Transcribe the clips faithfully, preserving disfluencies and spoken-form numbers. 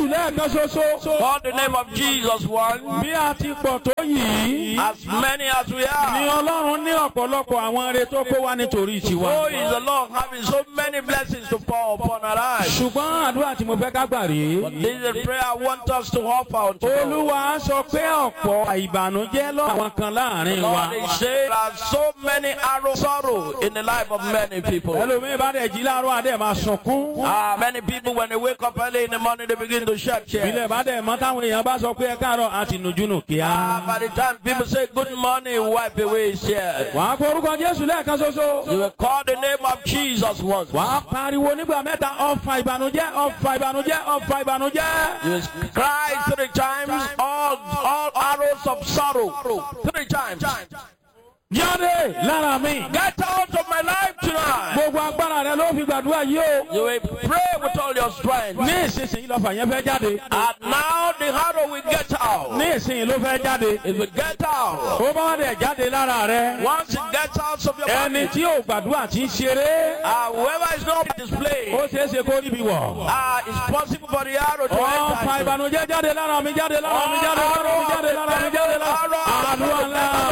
Jésù lẹ́ẹ̀kan ṣoṣo. Call the name of Jesus one. Bí a ti pọ̀ tó yìí. As many as we Ni are. Ọlọ́run ní ọ̀pọ̀lọpọ̀ àwọn ire tó kó wá nítorí tiwa. So is the Lord having so many blessings to pour upon our lives. Ṣùgbọ́n àdúrà tí mo fẹ́ ká gbà rèé. But this is a prayer I want us to offer unto God. Olúwa sọ pé ọ̀pọ̀ ìbànújẹ́ lọ́wọ́ àwọn kan láàrin wa. Lord is saying there are so many arrows sorrow in the life of many people. Ẹlòmíì bá dẹ̀ jí láàárọ̀ adé máa sunkún. Ah, many people when they wake up early in the morning they begin to shed tears. Ilé bá dẹ̀ mọ́ táwọn èèyàn bá sọ pé ẹ káàárọ̀ àti nùjúnù kíá. Ah, by the time people say good morning, wipe away his tears. Wàá kó orúkọ Jésù lẹ́ẹ̀kan ṣoṣo. You will call the name of Jesus once. Wàá pariwo nígbà mẹ́ta ọ̀fà ìbànújẹ́ ọ̀fà ìbànújẹ́ ọ̀fà ìbànújẹ́. You will cry three times, all, all arrows of sorrow. Three times. Jáde lára mi. Get out of my life tonight. Gbogbo agbára rẹ ló fi gbàdúrà yìí o. You will pray with all your strength. Ní ìsinsìnyí lọ́fà yẹn fẹ́ jáde. And now the arrow will get out. Ní ìsinsìnyí ló fẹ́ jáde. It will get out. Ó bá wá dẹ̀ jáde lára rẹ. Once it gets out of your Ẹni body, tí ò gbàdúrà tí ń ṣeré. uh, whoever is not displayed, Ó ṣeé ṣe kó ríbi wọ̀. uh, it's possible for the arrow to Ọ̀fà enter. ìbànújẹ́ jáde lára mi jáde lára mi jáde lára mi jáde lára mi jáde lára. Àdúrà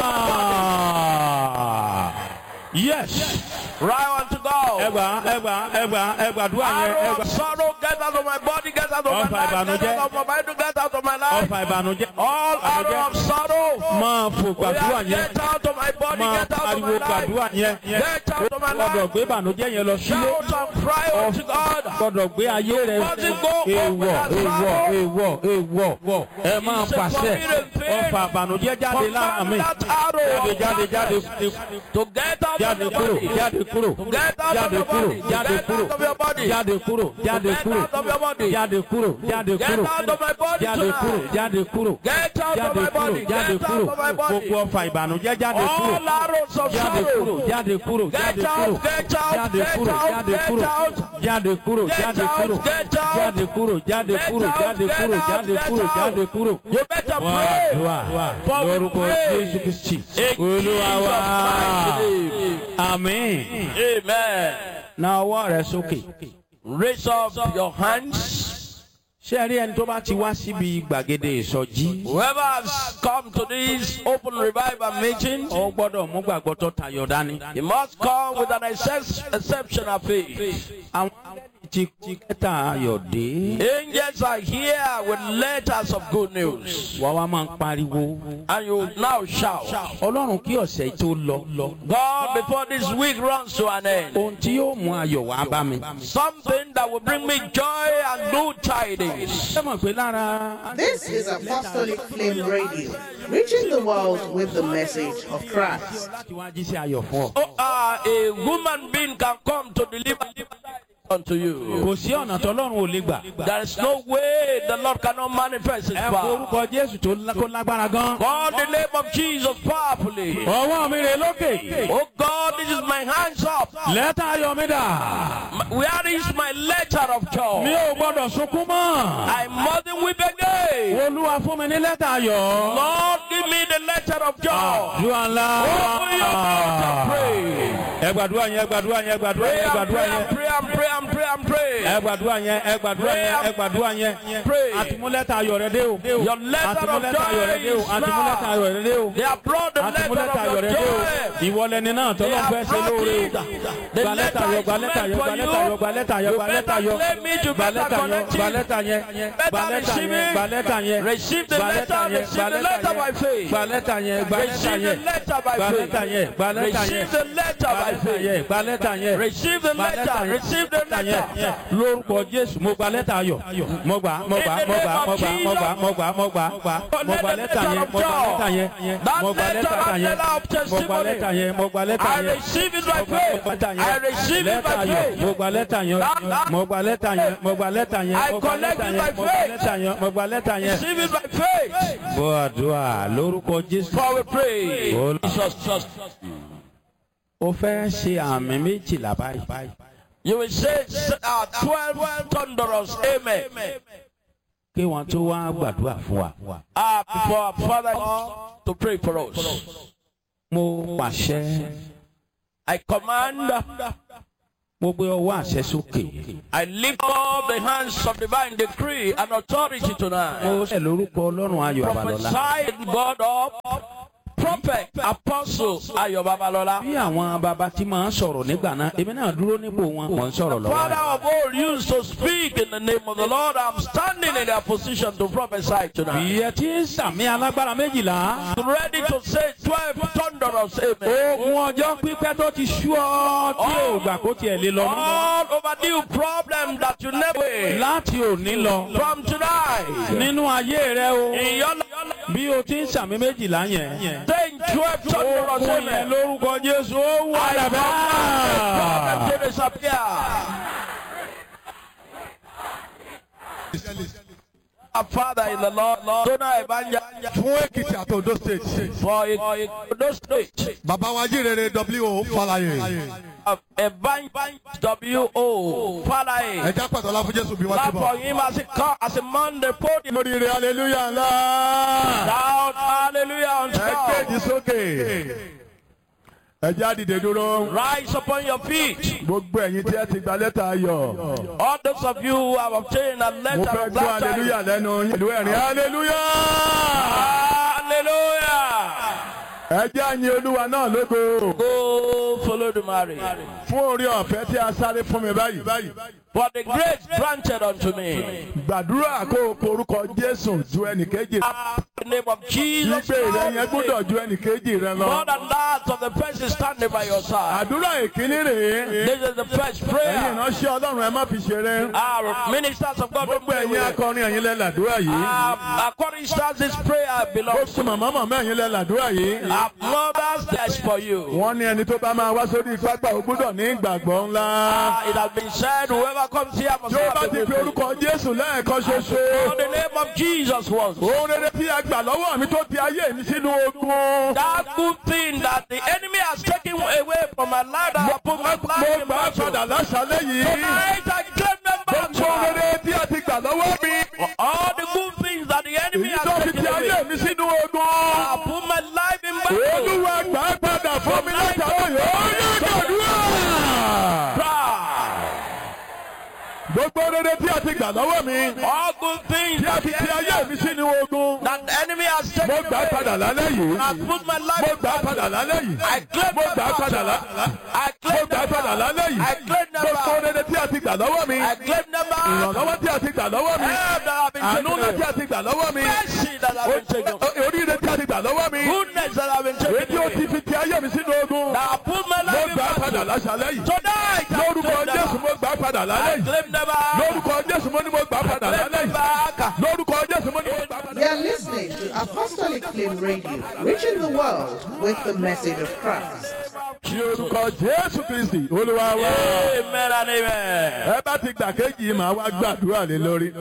ńlá. Yes. Right on to go. Ẹgbà ẹgbà ẹgbà ẹgbà dúà yẹn Arrow ẹgbà. of sorrow, get out of my body, get out of my Ọ̀fà life, ìbànújẹ́. get out of my mind, get out of my life. Ọ̀fà ìbànújẹ́. All arrow of sorrow, Máa fò gbàdúrà yẹn. get out of my body, Máa get out of my pariwo gbàdúrà life. yẹn. Get out of my Gbọ́dọ̀ life. gbé ìbànújẹ́ yẹn lọ sílé. Shout and cry unto God. Gbọ́dọ̀ gbé ayé rẹ̀ èèwọ̀ èèwọ̀ èèwọ̀ èèwọ̀. Ẹ máa pàṣẹ. Ọ̀fà ìbànújẹ́ jáde lára mi. Jáde jáde jáde To get out of jáde your kúrò body. jáde kúrò To get out of jáde your kúrò body. jáde Get kúrò out of your body. jáde kúrò jáde Get kúrò out of your body. jáde kúrò jáde Get kúrò out of my body jáde kúrò tonight. jáde kúrò Get out of jáde my kúrò body. jáde Get kúrò out of my body. gbogbo ọfà ìbànújẹ́ jáde kúrò All arrows of jáde kúrò sorrow. jáde kúrò jáde Get kúrò out, get out, jáde get kúrò out, jáde get kúrò out. jáde kúrò Get jáde out, kúrò get out. jáde kúrò jáde Get kúrò out, jáde get kúrò out, jáde get kúrò out. jáde kúrò. You better Wá pray. àdúrà For we lórúkọ pray. Jésù Kristi In Olúwa wa. Jesus' mighty name. Àmín. Amen. Na ọwọ́ rẹ sókè. Raise up your hands. Ṣé ẹ rí ẹni tó bá ti wá síbi gbàgede ìsọjí? Whoever has come to this open revival meeting, Ó gbọ́dọ̀ mú gbàgbọ́ tó tayọ dání. he must come with an excess, exceptional faith. Àwọn ti ti kẹta ayọ̀ dé. Angels are here with letters of good news. Wà wá máa ń pariwo. And you now shout, Ọlọ́run kí ọ̀sẹ̀ yìí tó lọ lọ. God, before this week runs to an end, Ohun tí yóò mú ayọ̀ wá bá mi. something that will bring me joy and good tidings. Ṣé mọ̀ pé lára. This is Apostolic Flame Radio, reaching the world with the message of Christ. Láti wá jí sí ayọ̀ fún ọ. Oh, uh, a human being can come to deliver unto you. Kò sí ọ̀nà tọ́lọ́run ò lè gbà. There is no way the Lord cannot manifest his Ẹ kó power. orúkọ Jésù tó lá- kó lágbára gan. Call the name of Jesus powerfully. Ọwọ́ mi rè lókè. Oh God, this is my hands up. Lẹ́tà ayọ̀ mi dà. Where is my letter of Mi joy? ò gbọ́dọ̀ sunkún mọ́. I mustn't weep again. Olúwa fún mi ní lẹ́tà ayọ̀. Lord, give me the letter of joy. Àdúrà ńlá. Open your mouth and pray. Ẹ gbàdúrà yẹn, ẹ gbàdúrà yẹn, ẹ gbàdúrà Pray yẹn, ẹ and gbàdúrà pray yẹn. and pray and pray and pray and pray. Ẹ gbàdúrà yẹn, ẹ gbàdúrà yẹn, ẹ gbàdúrà yẹn. Pray. Àtìmúlẹ́tà ayọ̀ rẹ dé o. Your letter of Àtìmúlẹ́tà ayọ̀ rẹ dé o. joy is Àtìmúlẹ́tà ayọ̀ rẹ dé o. They have brought the letter Àtìmúlẹ́tà ayọ̀ of rẹ your dé o. joy. Ìwọlẹ̀ ni náà They tọ́lọ́ fẹ́ have ṣe brought lóore o. it. The Gba lẹ́tà letter ayọ̀, is gba lẹ́tà meant ayọ̀, for gba lẹ́tà ayọ̀, you. gba lẹ́tà ayọ̀, You gba lẹ́tà better ayọ̀. claim it, you Gba better lẹ́tà yẹn, connect gba it. lẹ́tà yẹn, gba Better lẹ́tà receive yẹn, it. gba lẹ́tà yẹn. Receive the Gba letter, lẹ́tà yẹn, receive gba the lẹ́tà letter by yẹn. faith. Gba lẹ́tà yẹn, gba lẹ́tà Receive the yẹn. letter by Gba faith. lẹ́tà yẹn, gba lẹ́tà yẹn. Receive the letter Gba by lẹ́tà faith. yẹn, gba lẹ́tà yẹn. Receive the Gba lẹ́tà letter. yẹn, Receive the lẹ́tà yẹn. letter. Lórúkọ Jésù, mo gba lẹ́tà ayọ̀. Mo gbà, mo gbà, mo gbà, mo gbà, mo gbà, mo gbà, mo gbà, mo gbà. Mo gba lẹ́tà yẹn, mo gba lẹ́tà yẹn. Mo gba lẹ́tà yẹn. Mo gba lẹ́tà yẹn, mo gba lẹ́tà I yẹn. receive it by faith. I receive it Lẹ́tà by ayọ̀, faith. mo gba lẹ́tà yẹn. Mo gba lẹ́tà yẹn, mo gba lẹ́tà yẹn. I Mo gba collect lẹ́tà it yẹn, by mo gba faith. lẹ́tà yẹn, mo gba lẹ́tà yẹn. Receive it by faith. Bọ́ àdúrà lórúkọ Jésù. For we pray. Olú- Jesus, just. Ó fẹ́ ṣe àmì méjìlá báyìí. You will say uh, twelve thunderous amen. Kí wọ́n tó wá gbàdúrà fún wa. Uh, before our Father to pray for us. Mo pàṣẹ I command Mo gbé ọwọ́ àṣẹ sókè. I lift up the hands of divine decree and authority tonight. Mo ṣe lórúkọ Ọlọ́run Ayọ̀ Babalọ́lá. Prophesy the God of prophet, apostle Ayọ̀ Babalọ́lá. Bí àwọn bàbá tí máa ń sọ̀rọ̀ nígbà náà, èmi náà dúró nípò wọn, mò ń sọ̀rọ̀ lọ́wọ́. Father of all used to speak in the name of the Lord. I'm standing in their position to prophesy tonight. Ìyẹn tí ń sàmì alágbára méjìlá. Ready to say twelve thunderous amen. Ogun ọjọ́ pípẹ́ tó ti sú ọ tí ò gbà kó tiẹ̀ lé lọ. All overdue problem that you never Láti òní lọ. from tonight. Nínú ayé rẹ o. In your life, Bí o ti ń sàmì méjìlá yẹn. saying twelve thunderous Ogun yẹn amen. lórúkọ Jésù ó wà I lábẹ́. problem to disappear. Our Father in the Lord, Lord, Dona Ebanya, fún Èkìtì àti Ondo state. for those states, Bàbá wa jíire W O Fálàyé. Ebanya W O Falaye. Ẹja pàtó ọlá fún Jésù bí wọ́n ti Clap for bọ̀. him as he come as a man the podium. Lórí ire hallelujah ńlá. Shout hallelujah on Ẹ top. kéde sókè. Ẹja dìde dúró. Rise upon your feet. Gbogbo ẹ̀yin tí ẹ ti gba lẹ́tà ayọ̀. All those of you who have obtained a Mo letter fẹ́ of gbọ́ glad hallelujah tidings. lẹ́nu yín. Ìlú ẹ̀rín hallelujah. Hallelujah. Ẹja yin Olúwa náà lógo. Go follow the marriage. Fún orí ọ̀fẹ́ tí a sáré fún mi báyìí. For the grace granted unto me. Gbàdúrà kó o porúkọ Jésù ju ẹnìkejì. In the name of Jesus. Ìgbé rẹ yẹn gbọ́dọ̀ ju ẹnìkejì rẹ lọ. More than that of the person standing by your side. Àdúrà ìkíní rèé. This is the first Ẹ̀yin prayer. ìránṣẹ́ Ọlọ́run ẹ má fi ṣeré. Our ministers of God don't Gbogbo play ẹ̀yin with it. akọrin ẹ̀yin lẹ làdúrà yìí. Um, according to this prayer belongs Gbogbo to màmá màmá ẹ̀yin lẹ làdúrà yìí. our mothers. That's for you. Wọ́n ní ẹni tó bá máa wá sórí pápá ó gbọ́dọ̀ ní ìgbàgbọ́ ńlá. Uh, it has been said, whoever comes here must Tí ó have bá the ti good fi faith. orúkọ Jésù lẹ́ẹ̀kan In ṣoṣo. the name of Jesus once. Ohun rere tí a gbà lọ́wọ́ mi tó ti ayé mi sínú ogun. That good thing that the enemy has taken away from my life, that I put my Mo life in gbà á battle. padà láṣálẹ́ yìí. Tonight I claim them back. Gbogbo ohun rere tí a ti gbà lọ́wọ́ mi. All the good things that the enemy Èyí tó has fi taken ti ayé away. mi sínú I ogun. put my life in battle. Olúwa gbà á padà fún mi látàrí yìí. Ó yẹ gbàdúrà. Gbogbo rere tí a ti gbà lọ́wọ́ mi. All good things Tí a that ti the ti ayé enemy, mi sínú ogun. that the enemy has taken Mo gbà á away. padà lálẹ́ yìí. I put my life Mo in gbà á battle. padà lálẹ́ yìí. I claim Mo them gbà á back. padà lálẹ́. I Mo claim gbà á them padà back. lálẹ́ yìí. I claim them Gbogbo back. rere tí a ti gbà lọ́wọ́ mi. I claim them back. Ìrànlọ́wọ́ tí a ti gbà lọ́wọ́ mi. Help that have been Àánú taken ńlá tí away. a ti gbà lọ́wọ́ mi. Mercy that have been taken away. Oríire tí a ti gbà lọ́wọ́ mi. Goodness that have been Èyí taken tí ó ti away. fi ti ayé mi sínú ogun. Now I put my Mo life in gbà á padà battle. láṣálẹ́ yìí. Tonight I Lórúkọ claim them Jésù back. mo gbà á padà lálẹ́ I yìí. claim them back. Lórúkọ Jésù mo ní mo gbà á padà Claim lálẹ́ them yìí. back. Lórúkọ Jésù mo ní mo gbà á padà. You are listening to Apostolic Flame Radio, reaching the world with the message of Christ. Ní orúkọ Jésù Kristi Olúwa wa. Amen and amen. Ẹ bá ti gbà kéjì màá wá gbàdúrà lé lórí.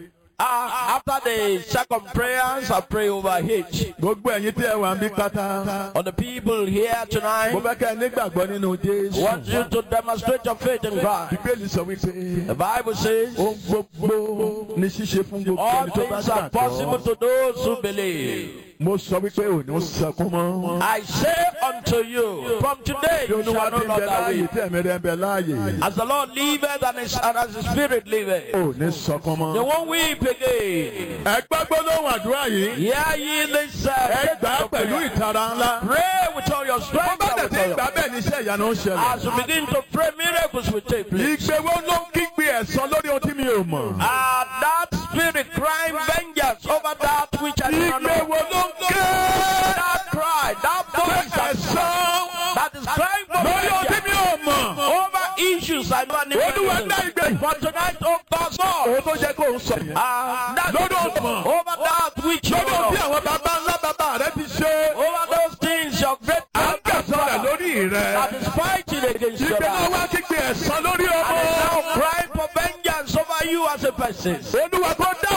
Uh, after the second prayers, I pray over H. Gbogbo ẹ̀yin tí ẹ wà ń bí pátá. On the people here Mo tonight, fẹ́ kẹ́ ẹ nígbàgbọ́ nínú Jésù. want you to demonstrate your faith in Christ. Bíbélì sọ wípé The Bible says, ohun gbogbo ní ṣíṣe fún gbogbo all ẹni tó bá things are possible gbàgbọ́. to those who believe. Mo sọ wípé ò ní sọkún mọ́. I say unto you, from today Bí you Olúwa shall ti no ń bẹ láàyè longer weep. tí ẹ̀mí rẹ̀ ń bẹ láàyè. As the Lord liveth and, his, and as the Spirit liveth, Ò ní sọkún you mọ́. won't weep again. Ẹ gbọ́ gbólóhùn àdúrà yìí. Hear ye this uh, Ẹ gbà á pẹ̀lú ìtara ńlá. pray with all your Bó strength. bá and tẹ̀ with sí all your- ìgbà bẹ́ẹ̀ ni iṣẹ́ ìyanu ń ṣẹlẹ̀. As you begin to pray, miracles will take place. Ìgbéwó ló ń kígbe ẹ̀san lórí ohun tí mi ò mọ̀. Uh, that spirit crying vengeance over that which I do not know. Ìgbéwó ló ń ké. That cry, that voice that, Ẹ̀san that is crying for lórí ohun tí mi vengeance ò mọ̀. over issues I don't Olúwa dá know. ìgbé. For tonight, oh God, Lord, Òun tó jẹ́ kó ń sọ yẹn. uh, that Lórí ohun tí mọ̀. over that which you Lórí ohun tí know, àwọn bàbá ńlá bàbá rẹ ti ṣe. over those things your great À ń kẹ̀sán rẹ̀ lórí rẹ̀. that is fighting against your Ìgbéwó life. wá kígbe ẹ̀san lórí And is ọmọ. now crying for vengeance over you as a person. Olúwa tó dáhùn sí gbẹ náà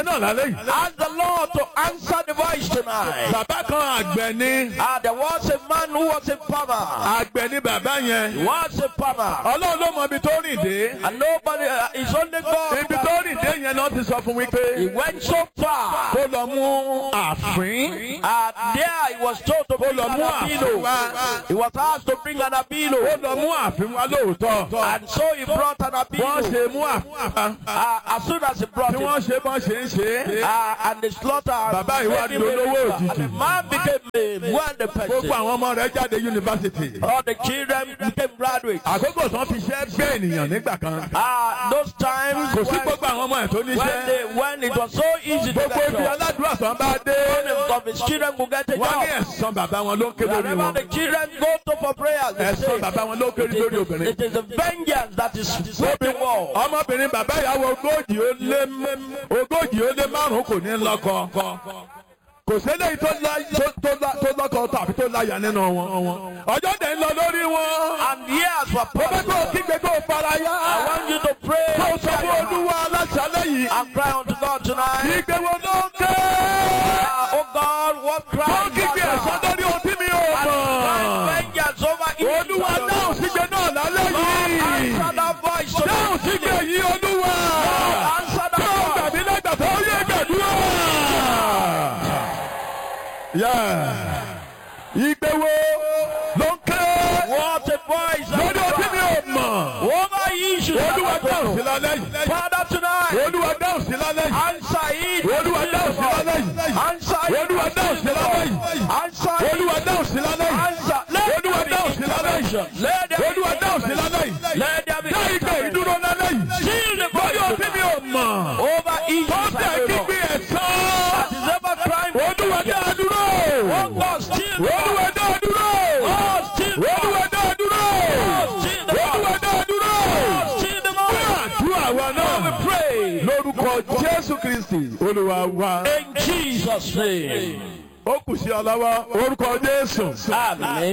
náà lálẹ́ yìí. Ask the Lord to answer the voice tonight. Bàbá kan àgbẹ̀ ni. Ah, there was a man who was a farmer. Àgbẹ̀ ni bàbá yẹn. He was a farmer. Ọlọ́run ló mọ ibi tó rìn dé. And nobody, uh, it's only God. Ibi tó rìn dé yẹn náà ti sọ fún mi pé. He went so far. Kó lọ mú àfín. And there he was told to bring lọ an mú àfín wá. abilo. He was asked to bring an Ó abilo. lọ mú àfín wá lóòótọ́. And so he brought an Wọ́n abilo. ṣe mú àfín. Uh, as soon as he brought Tí it, wọ́n ṣe bọ́n ṣe ń ṣe. uh, and the slaughter, Bàbá ìwà made him dolówó a- òjijì. and the man became a wealthy Gbogbo person. àwọn ọmọ rẹ̀ jáde yunifásitì. All the children became graduates. Àkókò tán fi ṣẹ́ gbé ènìyàn nígbà kan. Ah, those times Kò sí when, gbogbo àwọn ọmọ ẹ̀ tó when, níṣẹ́. they, when it was so easy to Gbogbo get ibi jobs, aládùúrà tán bá dé. none of his children could get a Wọ́n ní job. ẹ̀san bàbá wọn ló ń ké lórí Whenever wọn. the children go to for prayers, they Ẹ̀san say, bàbá wọn ló ń ké it lórí is, obìnrin. it is a vengeance that is sweeping war. Ọmọbìnrin bàbá ìyàwó ogójì ó lé ogójì ó lé márùn-ún kò ní lọ́kọ. Kò sẹ́lẹ̀ tó lọ́kọ tàbí tó láyà nínú wọn. Ọjọ́ dẹ̀ ń lọ lórí wọn. And years were Ó fẹ́ kó o passed. kígbe kó o fara yá. I want you to pray Kó o sọ fún Olúwa aláṣálẹ̀ yìí. and cry unto God tonight. Ìgbé wo ló ń ké? Ah, oh God, what Kó cry o is kígbe ẹ̀san that? lórí ohun tí mi ò And mọ̀. vengeance over evil. Olúwa dáhùn sígbe náà lálẹ́ Lord, yìí. answer that voice Dáhùn tonight. sígbe yìí Olúwa. Answer Tí o that voice. gbàgbé lẹ́gbàá tó yẹ gbàdúrà. Ìgbé wo ló ń ké? What a voice. Lórí ohun tí mi ò mọ̀. Over issues. Olúwa dáhùn sí lálẹ́ yìí. Father tonight. Olúwa dáhùn sí lálẹ́ yìí. Answer it. Olúwa dáhùn sí lálẹ́ yìí. Answer it. Olúwa dáhùn sí lálẹ́ yìí. Answer it. Olúwa dáhùn sí lálẹ́ yìí. Answer. Let Olúwa there be dáhùn sí lálẹ́ yìí. intervention. Let there be Olúwa dáhùn sí lálẹ́ yìí. Let there be Dá ìgbé intervention. ìdúró lálẹ́ yìí. Seal the Lórí ohun tí mi ò mọ̀. over issues. Tó I tẹ̀ don't kígbe know. ẹ̀san. That is ever crying. Olúwa dá a dúró. Oh God, still the Olúwa dá a dúró. Oh, still the Olúwa dá a dúró. still the Olúwa dá a dúró. still the Fún àdúrà wa náà. pray. Lórúkọ Jésù Kristì, Olúwa wa. In Jesus' name. Ó kù sí ọ lọ́wọ́. Orúkọ Jésù. Amen.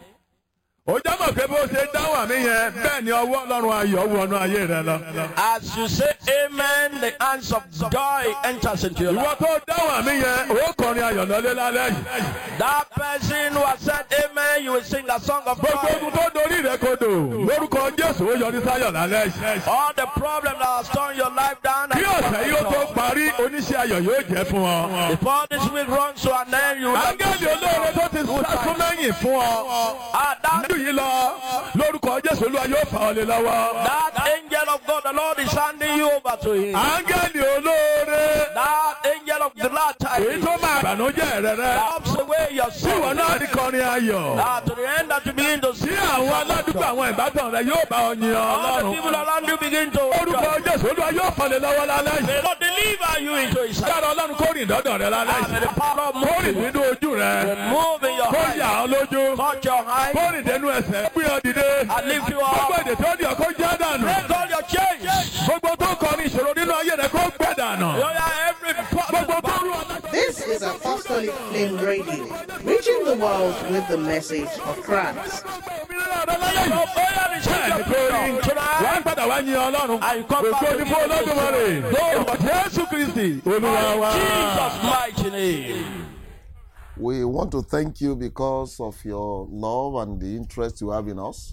Ó jábọ̀ pé bó ṣe dáhùn àmì yẹn bẹ́ẹ̀ ni ọwọ́ Ọlọ́run ayọ̀ wọnú ayé rẹ lọ. As you say amen, the hands of joy enters into your Ìwọ life. tó dáhùn àmì yẹn, ó kọrin ayọ̀ lọ́lé lálẹ́ yìí. That person who has said amen, you will sing a song of Gbogbo joy. ogun tó dorí rẹ kodò. Lórúkọ Jésù ó yọrí sáyọ̀ lálẹ́ yìí. All the problems that have torn your life down. Kí ọ̀sẹ̀ yìí ó tó parí, oníṣẹ́ ayọ̀ yóò jẹ́ fún ọ. Before this week runs to an end, you will Áńgẹ́lì olóore tó ti sásún lẹ́yìn fún ọ. Ah, that, Nínú yìí lọ, lórúkọ Jésù Olúwa yóò fà ọ́ lé lọ́wọ́. that angel of God, the Lord is handing you over to him. Áńgẹ́lì olóore, That angel of the Lord èyí tó máa bànújẹ́ rẹ rẹ. helps away your Tí ìwọ sin. náà rí kọrin ayọ̀. Ah, to the end that you begin to Tí see àwọn aládùúgbò àwọn ìbátan rẹ yóò bá ọ yin all the Ọlọ́run. people around you begin to Orúkọ Jésù Olúwa yóò fà lé lọ́wọ́ lálẹ́ yìí. may God deliver you into his hand. Dára Ọlọ́run kó rìn dọ́dọ̀ rẹ lálẹ́ And may yìí. the power of Kó rìn moving, nínú ojú rẹ. move in your Kó hand, yà ọ́ lójú. touch your hand, Kó rìn dénú ẹsẹ̀. Gbé ọ dìde. and lift you Gbogbo up. èdè tó di ọkọ jẹ́ dànù. Break all your chains. Gbogbo tó kọ ní ìṣòro nínú ayé rẹ kó gbẹ dànù. You are every Gbogbo tó problem. rú ọ. This is Apostolic Flame Radio, reaching the world with the message of Christ. Your prayer is your freedom Wọ́n tonight. padà wá yin Ọlọ́run. And you come back Ògo to ni fún Olódùmarè. Go. Jésù Kristì Olúwa wa. Jesus' mighty name. We want to thank you because of your love and the interest you have in us.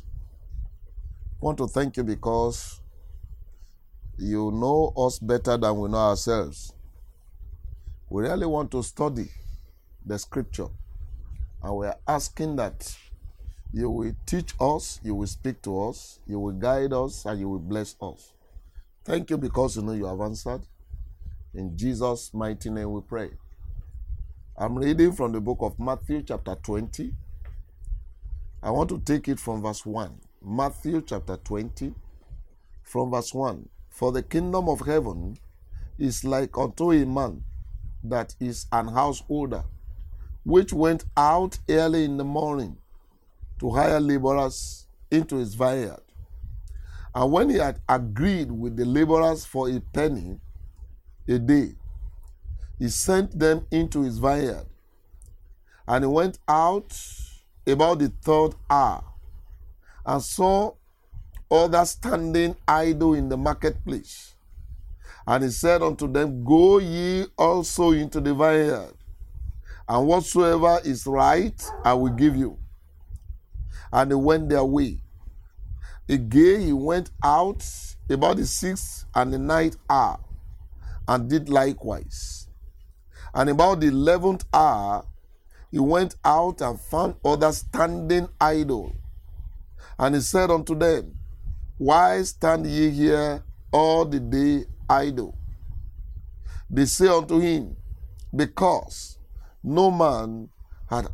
We want to thank you because you know us better than we know ourselves. We really want to study the scripture, and we are asking that you will teach us, you will speak to us, you will guide us, and you will bless us. Thank you because you know you have answered. In Jesus' mighty name we pray. I'm reading from the book of Matthew chapter twenty. I want to take it from verse one. Matthew chapter twenty, from verse one. For the kingdom of heaven is like unto a man that is an householder, which went out early in the morning to hire laborers into his vineyard. And when he had agreed with the laborers for a penny a day, he sent them into his vineyard. And he went out about the third hour and saw others standing idle in the marketplace. And he said unto them, Go ye also into the vineyard, and whatsoever is right I will give you. And they went their way. Again he went out about the sixth and the ninth hour, and did likewise. And about the eleventh hour he went out and found others standing idle. And he said unto them, Why stand ye here all the day idle? They say unto him, Because no man had